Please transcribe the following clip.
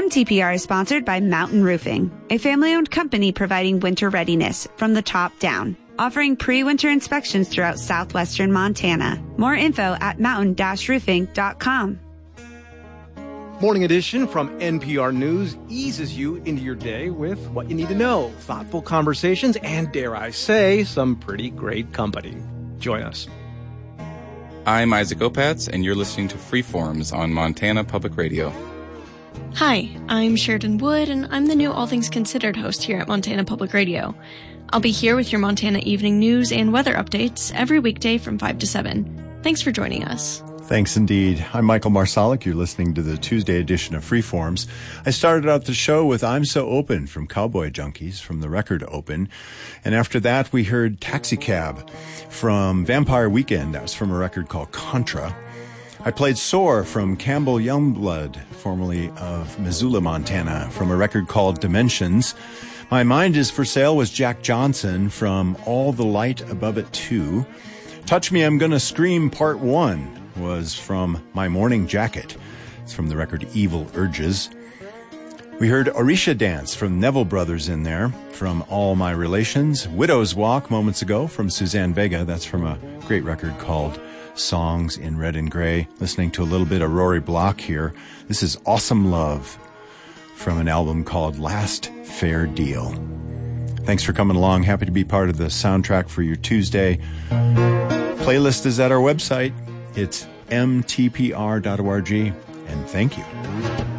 MTPR is sponsored by Mountain Roofing, a family-owned company providing winter readiness from the top down, offering pre-winter inspections throughout southwestern Montana. More info at mountain-roofing.com. Morning edition from NPR News eases you into your day with what you need to know, thoughtful conversations, and dare I say, some pretty great company. Join us. I'm Isaac Opatz, and you're listening to Freeforms on Montana Public Radio. Hi, I'm Sheridan Wood, and I'm the new All Things Considered host here at Montana Public Radio. I'll be here with your Montana evening news and weather updates every weekday from 5 to 7. Thanks for joining us. Thanks indeed. I'm Michael Marsalic. You're listening to the Tuesday edition of Freeforms. I started out the show with I'm So Open from Cowboy Junkies from the record Open. And after that, we heard Taxicab from Vampire Weekend. That was from a record called Contra. I played Soar from Campbell Youngblood, formerly of Missoula, Montana, from a record called Dimensions. My Mind Is For Sale was Jack Johnson from All the Light Above It 2. Touch Me, I'm Gonna Scream Part 1 was from My Morning Jacket. It's from the record Evil Urges. We heard Orisha Dance from Neville Brothers in there, from All My Relations. Widow's Walk moments ago from Suzanne Vega. That's from a great record called Songs in Red and Gray. Listening to a little bit of Rory Block here. This is Awesome Love from an album called Last Fair Deal. Thanks for coming along. Happy to be part of the soundtrack for your Tuesday. Playlist is at our website. It's mtpr.org, and thank you.